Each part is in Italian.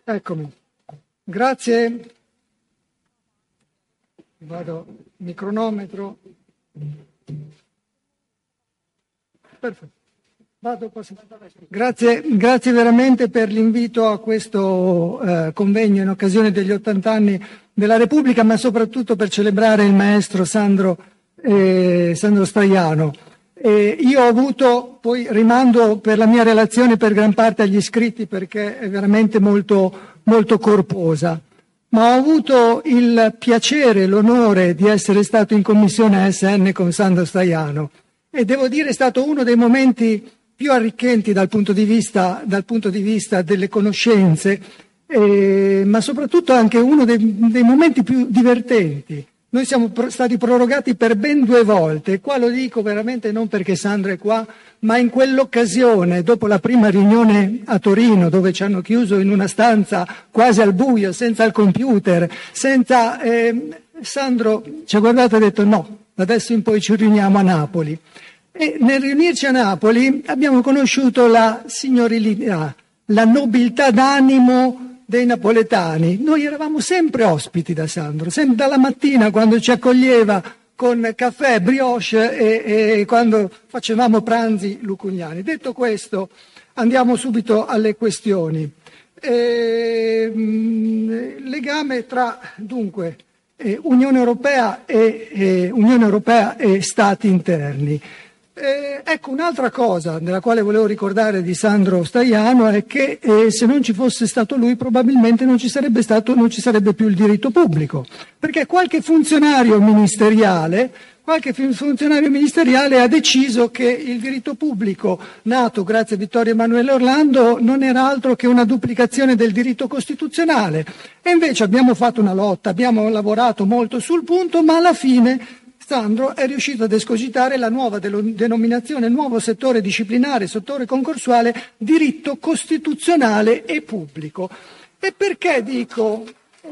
Eccomi. Grazie. Vado il cronometro. Perfetto. Grazie veramente per l'invito a questo convegno in occasione degli 80 anni della Repubblica, ma soprattutto per celebrare il maestro Sandro Stajano. Io ho avuto, poi rimando per la mia relazione per gran parte agli iscritti perché è veramente molto, molto corposa, ma ho avuto il piacere e l'onore di essere stato in commissione ASN con Sandro Stajano e devo dire è stato uno dei momenti più arricchenti dal punto di vista delle conoscenze, ma soprattutto anche uno dei momenti più divertenti. Noi siamo stati prorogati per ben 2 volte, e qua lo dico veramente non perché Sandro è qua, ma in quell'occasione, dopo la prima riunione a Torino, dove ci hanno chiuso in una stanza quasi al buio, senza il computer, Sandro ci ha guardato e ha detto no, adesso in poi ci riuniamo a Napoli. E nel riunirci a Napoli abbiamo conosciuto la signorilità, la nobiltà d'animo dei napoletani. Noi eravamo sempre ospiti da Sandro, sempre dalla mattina quando ci accoglieva con caffè, brioche e quando facevamo pranzi lucugnani. Detto questo, andiamo subito alle questioni. Legame tra, dunque, Unione Europea e Stati interni. Ecco, un'altra cosa della quale volevo ricordare di Sandro Stajano è che se non ci fosse stato lui probabilmente non ci sarebbe più il diritto pubblico, perché qualche funzionario ministeriale ha deciso che il diritto pubblico nato grazie a Vittorio Emanuele Orlando non era altro che una duplicazione del diritto costituzionale, e invece abbiamo fatto una lotta, abbiamo lavorato molto sul punto, ma alla fine Sandro è riuscito ad escogitare la nuova denominazione, il nuovo settore disciplinare, settore concorsuale, diritto costituzionale e pubblico. E perché dico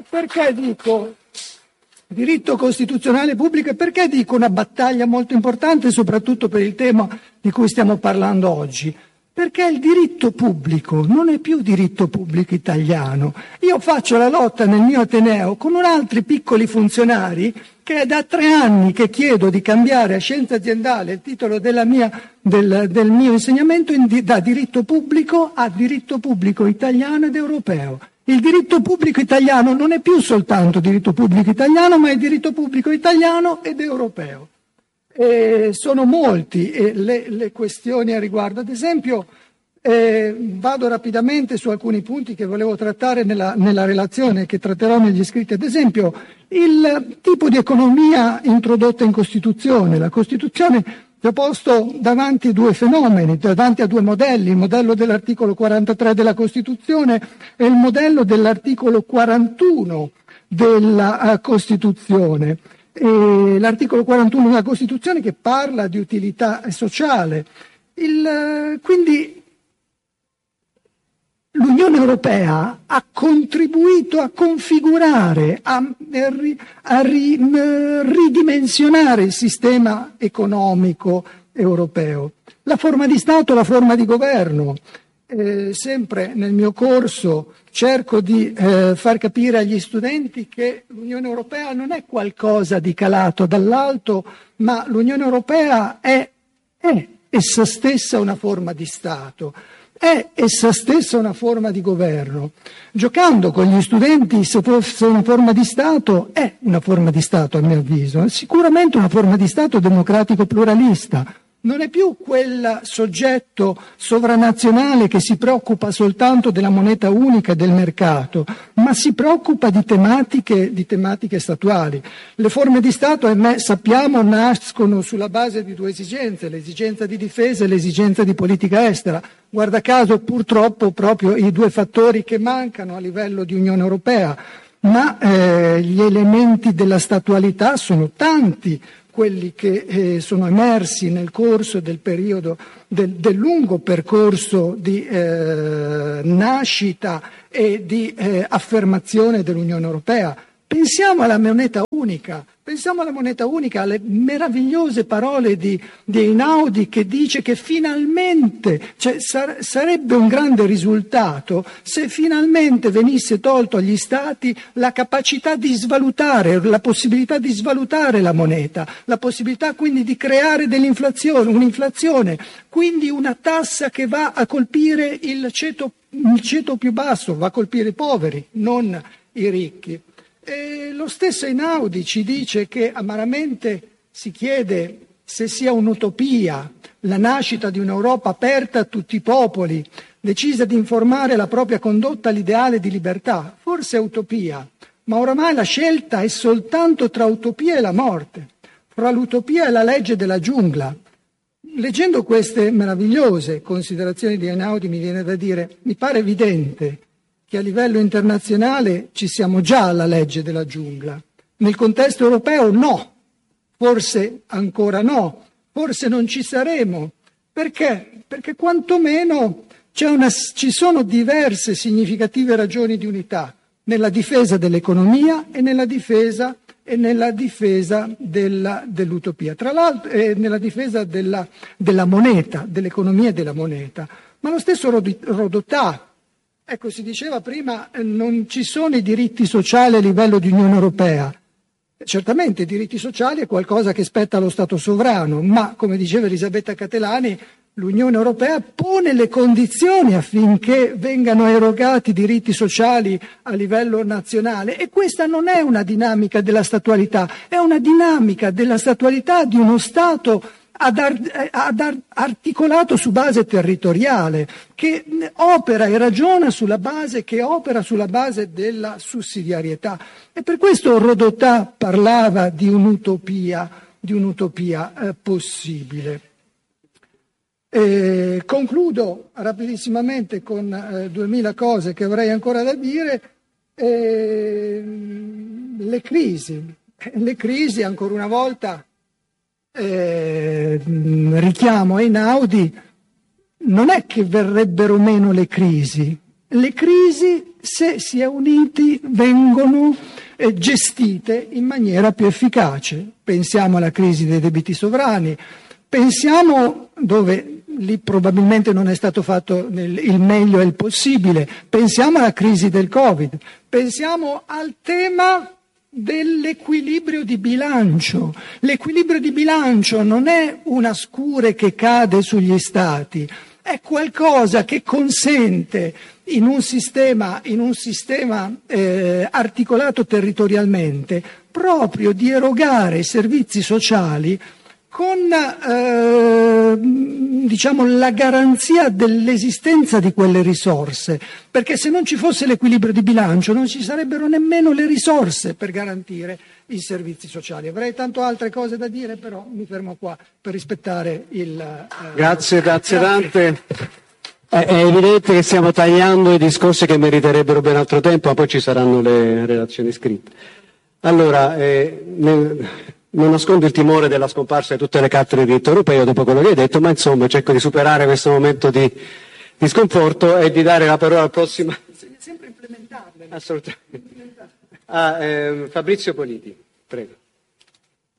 diritto costituzionale e pubblico e perché dico una battaglia molto importante soprattutto per il tema di cui stiamo parlando oggi? Perché il diritto pubblico non è più diritto pubblico italiano. Io faccio la lotta nel mio Ateneo con altri piccoli funzionari che è da 3 anni che chiedo di cambiare a scienza aziendale il titolo del mio insegnamento da diritto pubblico a diritto pubblico italiano ed europeo. Il diritto pubblico italiano non è più soltanto diritto pubblico italiano, ma è diritto pubblico italiano ed europeo. Sono molti le questioni a riguardo. Ad esempio, vado rapidamente su alcuni punti che volevo trattare nella relazione, che tratterò negli iscritti. Ad esempio, il tipo di economia introdotta in Costituzione. La Costituzione ci ha posto davanti a 2 fenomeni, davanti a 2 modelli, il modello dell'articolo 43 della Costituzione e il modello dell'articolo 41 della Costituzione. L'articolo 41 della Costituzione che parla di utilità sociale. Quindi l'Unione Europea ha contribuito a configurare, a ridimensionare il sistema economico europeo. La forma di Stato, la forma di governo. Sempre nel mio corso cerco di far capire agli studenti che l'Unione Europea non è qualcosa di calato dall'alto, ma l'Unione Europea è essa stessa una forma di Stato, è essa stessa una forma di governo. Giocando con gli studenti, se fosse una forma di Stato, è una forma di Stato a mio avviso, è sicuramente una forma di Stato democratico pluralista. Non è più quel soggetto sovranazionale che si preoccupa soltanto della moneta unica e del mercato, ma si preoccupa di tematiche statuali. Le forme di Stato, ahimè, sappiamo, nascono sulla base di 2 esigenze, l'esigenza di difesa e l'esigenza di politica estera. Guarda caso, purtroppo, proprio i 2 fattori che mancano a livello di Unione Europea, ma gli elementi della statualità sono tanti, quelli che sono emersi nel corso del periodo del lungo percorso di nascita e di affermazione dell'Unione Europea. Pensiamo alla moneta unica, alle meravigliose parole di Einaudi che dice che finalmente, cioè sarebbe un grande risultato se finalmente venisse tolto agli Stati la capacità di svalutare, la possibilità di svalutare la moneta, la possibilità quindi di creare un'inflazione, quindi una tassa che va a colpire il ceto più basso, va a colpire i poveri, non i ricchi. E lo stesso Einaudi ci dice che amaramente si chiede se sia un'utopia la nascita di un'Europa aperta a tutti i popoli, decisa di informare la propria condotta all'ideale di libertà. Forse è utopia, ma oramai la scelta è soltanto tra utopia e la morte, fra l'utopia e la legge della giungla. Leggendo queste meravigliose considerazioni di Einaudi mi viene da dire, mi pare evidente che a livello internazionale ci siamo già alla legge della giungla. Nel contesto europeo no, forse ancora no, forse non ci saremo. Perché? Perché quantomeno ci sono diverse significative ragioni di unità nella difesa dell'economia e nella difesa dell'utopia, tra l'altro nella difesa della moneta, dell'economia e della moneta. Ma lo stesso Rodotà, ecco, si diceva prima non ci sono i diritti sociali a livello di Unione Europea. Certamente i diritti sociali è qualcosa che spetta allo Stato sovrano, ma come diceva Elisabetta Catelani, l'Unione Europea pone le condizioni affinché vengano erogati diritti sociali a livello nazionale, e questa non è una dinamica della statualità, è una dinamica della statualità di uno Stato articolato su base territoriale, che opera e ragiona sulla base della sussidiarietà. E per questo Rodotà parlava di un'utopia possibile. Concludo rapidissimamente con 2000 cose che avrei ancora da dire. Le crisi, ancora una volta, richiamo Einaudi, non è che verrebbero meno le crisi, se si è uniti, vengono gestite in maniera più efficace. Pensiamo alla crisi dei debiti sovrani, pensiamo, dove lì probabilmente non è stato fatto il meglio e il possibile, pensiamo alla crisi del Covid, pensiamo al tema dell'equilibrio di bilancio. L'equilibrio di bilancio non è una scure che cade sugli Stati, è qualcosa che consente in un sistema articolato territorialmente proprio di erogare servizi sociali con la garanzia dell'esistenza di quelle risorse, perché se non ci fosse l'equilibrio di bilancio non ci sarebbero nemmeno le risorse per garantire i servizi sociali. Avrei tanto altre cose da dire, però mi fermo qua per rispettare il... Grazie Dante. È evidente che stiamo tagliando i discorsi che meriterebbero ben altro tempo, ma poi ci saranno le relazioni scritte. Allora, non nascondo il timore della scomparsa di tutte le cattedre di diritto europeo dopo quello che hai detto, ma insomma cerco di superare questo momento di sconforto e di dare la parola al prossimo. Bisogna sempre implementarle. Assolutamente. Fabrizio Politi, prego.